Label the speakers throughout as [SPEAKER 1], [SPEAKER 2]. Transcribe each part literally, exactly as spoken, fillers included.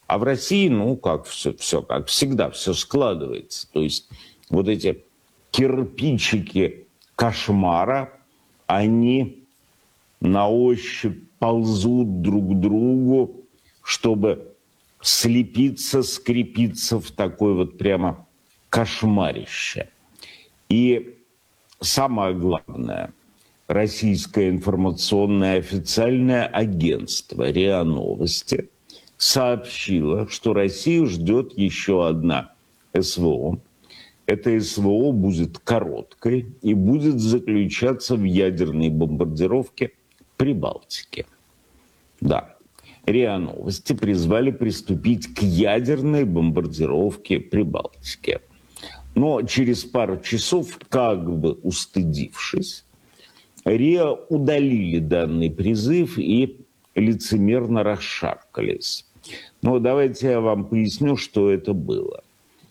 [SPEAKER 1] А в России, ну, как все, все, как всегда, все складывается. То есть вот эти кирпичики кошмара, они на ощупь ползут друг к другу, чтобы слепиться, скрепиться в такое вот прямо кошмарище. И самое главное, российское информационное официальное агентство РИА Новости сообщило, что Россию ждет еще одна СВО. Эта СВО будет короткой и будет заключаться в ядерной бомбардировке Прибалтики. Да, РИА Новости призвали приступить к ядерной бомбардировке Прибалтики. Но через пару часов, как бы устыдившись, РИА удалили данный призыв и лицемерно расшаркались. Но давайте я вам поясню, что это было.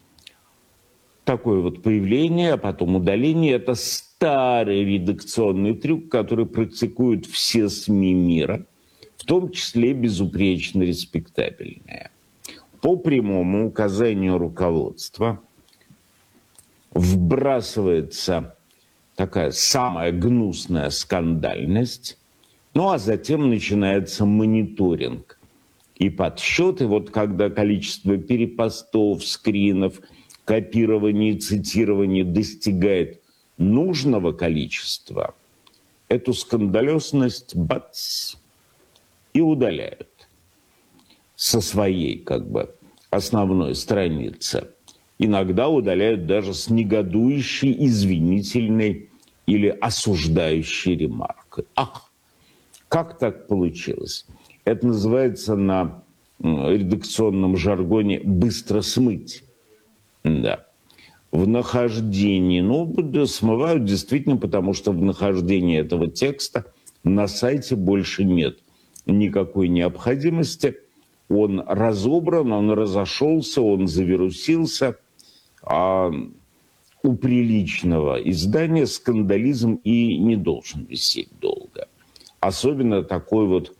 [SPEAKER 1] Такое вот появление, а потом удаление – это старый редакционный трюк, который практикуют все СМИ мира, в том числе безупречно респектабельные. По прямому указанию руководства вбрасывается такая самая гнусная скандальность, ну а затем начинается мониторинг и подсчет. И вот когда количество перепостов, скринов, копирований, цитирований достигает нужного количества, эту скандалезность бац и удаляют со своей как бы основной страницы. Иногда удаляют даже с негодующей, извинительной или осуждающей ремаркой. Ах, как так получилось? Это называется на редакционном жаргоне «быстро смыть». Да. В нахождении, ну, смывают действительно, потому что в нахождении этого текста на сайте больше нет никакой необходимости. Он разобран, он разошелся, он завирусился. А у приличного издания скандализм и не должен висеть долго. Особенно такой вот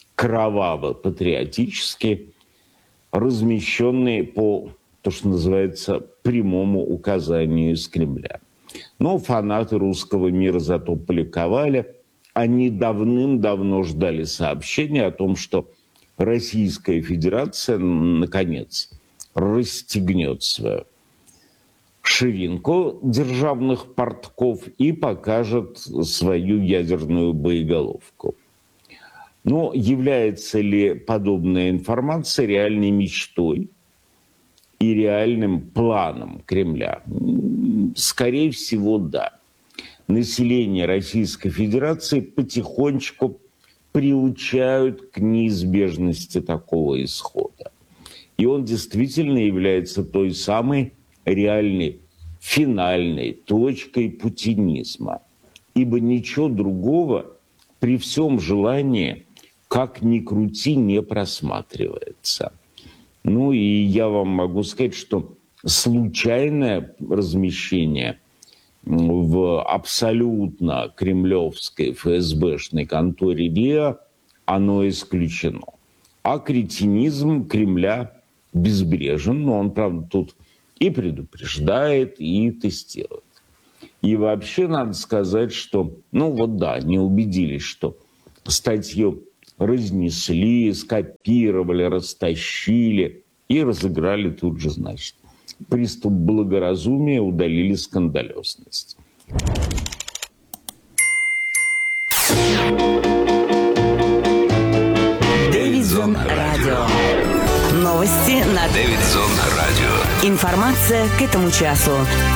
[SPEAKER 1] кроваво-патриотический, размещенный по, то, что называется, прямому указанию из Кремля. Но фанаты русского мира зато поликовали. Они давным-давно ждали сообщения о том, что Российская Федерация, наконец, расстегнет свою ширинку державных портков и покажет свою ядерную боеголовку. Но является ли подобная информация реальной мечтой и реальным планом Кремля? Скорее всего, да. Население Российской Федерации потихонечку приучают к неизбежности такого исхода. И он действительно является той самой реальной, финальной точкой путинизма. Ибо ничего другого при всем желании, как ни крути, не просматривается. Ну и я вам могу сказать, что случайное размещение в абсолютно кремлевской ФСБшной конторе РИА, оно исключено. А кретинизм Кремля безбрежен, но он, правда, тут и предупреждает, и тестирует. И вообще надо сказать, что, ну вот да, не убедились, что статью разнесли, скопировали, растащили и разыграли тут же, значит. Приступ благоразумия, удалили скандалезность.
[SPEAKER 2] Дэвидсон Радио. Новости на
[SPEAKER 3] Дэвидсон Радио.
[SPEAKER 2] Информация к этому часу.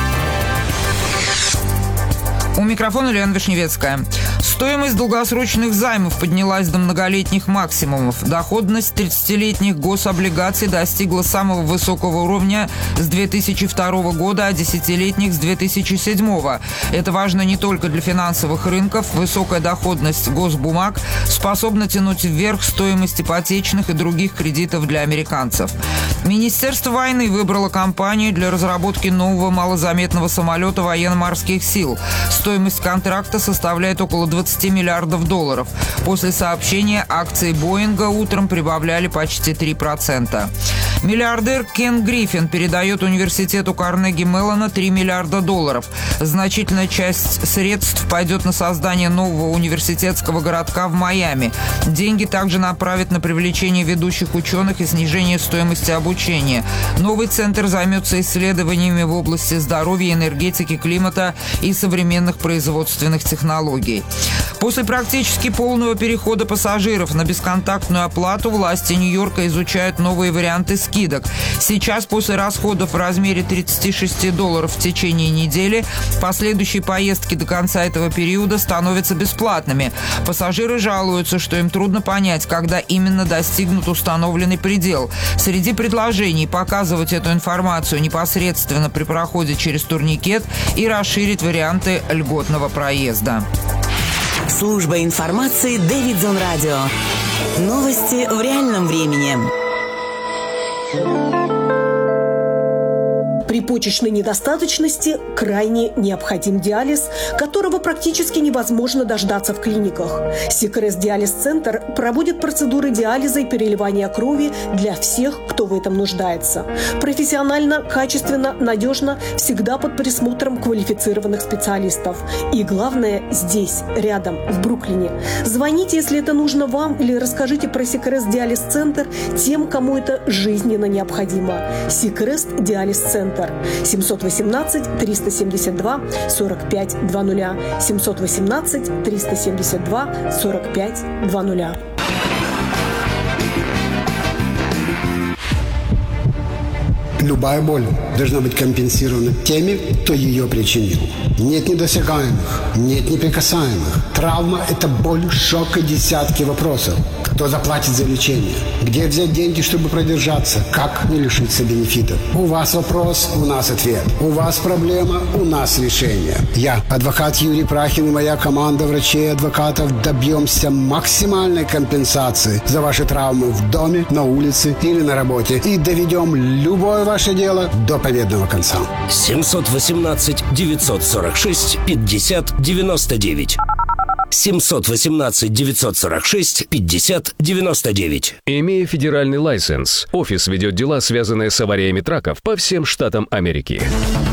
[SPEAKER 4] У микрофона Лена Вишневецкая. Стоимость долгосрочных займов поднялась до многолетних максимумов. Доходность тридцатилетних гособлигаций достигла самого высокого уровня с две тысячи второго года, а десятилетних с две тысячи седьмого. Это важно не только для финансовых рынков. Высокая доходность госбумаг способна тянуть вверх стоимость ипотечных и других кредитов для американцев. Министерство войны выбрало компанию для разработки нового малозаметного самолета военно-морских сил. Стоимость контракта составляет около двадцати миллиардов долларов. После сообщения акции Боинга утром прибавляли почти три процента. Миллиардер Кен Гриффин передает университету Карнеги Меллона три миллиарда долларов. Значительная часть средств пойдет на создание нового университетского городка в Майами. Деньги также направят на привлечение ведущих ученых и снижение стоимости обучения. Новый центр займется исследованиями в области здоровья, энергетики, климата и современных производственных технологий. После практически полного перехода пассажиров на бесконтактную оплату власти Нью-Йорка изучают новые варианты скидок. Сейчас, после расходов в размере тридцать шесть долларов в течение недели, последующие поездки до конца этого периода становятся бесплатными. Пассажиры жалуются, что им трудно понять, когда именно достигнут установленный предел. Среди предложений показывать эту информацию непосредственно при проходе через турникет и расширить варианты льготного проезда.
[SPEAKER 2] Служба информации Дэвидсон Радио. Новости в реальном времени.
[SPEAKER 5] При почечной недостаточности крайне необходим диализ, которого практически невозможно дождаться в клиниках. Сикрест Диализ-центр проводит процедуры диализа и переливания крови для всех, кто в этом нуждается. Профессионально, качественно, надежно, всегда под присмотром квалифицированных специалистов. И главное, здесь, рядом, в Бруклине. Звоните, если это нужно вам, или расскажите про Сикрест Диализ-центр тем, кому это жизненно необходимо. Сикрест Диализ-центр. семьсот восемнадцать триста семьдесят два сорок пять двадцать. семьсот восемнадцать триста семьдесят два сорок пять двадцать.
[SPEAKER 6] Любая боль должна быть компенсирована теми, кто ее причинил. Нет недосягаемых, нет неприкасаемых. Травма – это боль, шок и десятки вопросов. Кто заплатит за лечение? Где взять деньги, чтобы продержаться? Как не лишиться бенефитов? У вас вопрос, у нас ответ. У вас проблема, у нас решение. Я, адвокат Юрий Прахин, и моя команда врачей и адвокатов добьемся максимальной компенсации за ваши травмы в доме, на улице или на работе. И доведем любое ваше дело до победного конца.
[SPEAKER 7] семьсот восемнадцать девятьсот сорок шесть пятьдесят девяносто девять. семьсот восемнадцать девятьсот сорок шесть пятьдесят девяносто девять.
[SPEAKER 8] Имея федеральный лайсенс, офис ведет дела, связанные с авариями траков по всем штатам Америки.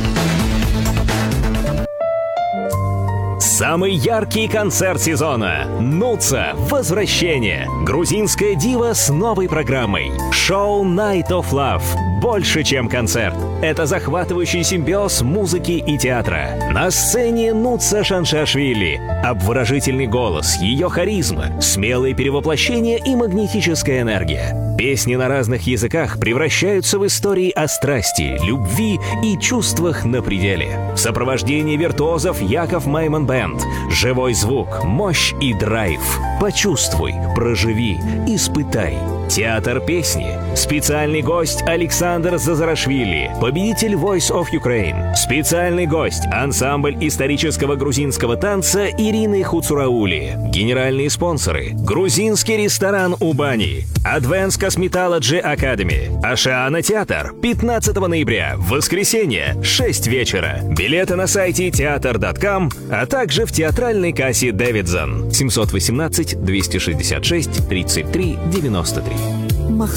[SPEAKER 9] Самый яркий концерт сезона. Нуца. Возвращение. Грузинская дива с новой программой. Шоу Night of Love. Больше, чем концерт. Это захватывающий симбиоз музыки и театра. На сцене Нуца Шаншашвили. Обворожительный голос, ее харизма, смелые перевоплощения и магнетическая энергия. Песни на разных языках превращаются в истории о страсти, любви и чувствах на пределе. В сопровождении виртуозов Яков Майман Бэнд. Живой звук, мощь и драйв. Почувствуй, проживи, испытай. Театр песни. Специальный гость Александр Зазарашвили, победитель Voice of Ukraine. Специальный гость ансамбль исторического грузинского танца Ирины Хуцураули. Генеральные спонсоры: грузинский ресторан Убани, Advanced Cosmetology Academy, Ашиана Театр. пятнадцатого ноября, воскресенье, шесть вечера. Билеты на сайте театр точка ком, а также в театральной кассе Дэвидсон. семьсот восемнадцать двести шестьдесят шесть тридцать три девяносто три.